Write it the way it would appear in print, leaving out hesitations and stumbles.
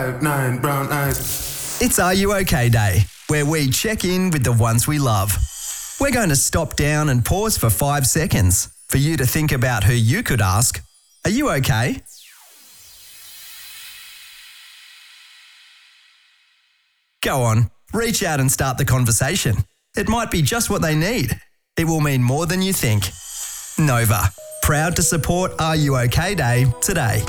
5'9", brown eyes. It's Are You OK Day, where we check in with the ones we love. We're going to stop down and pause for 5 seconds for you to think about who you could ask, "Are you okay?" Go on, reach out and start the conversation. It might be just what they need. It will mean more than you think. Nova, proud to support Are You OK Day today.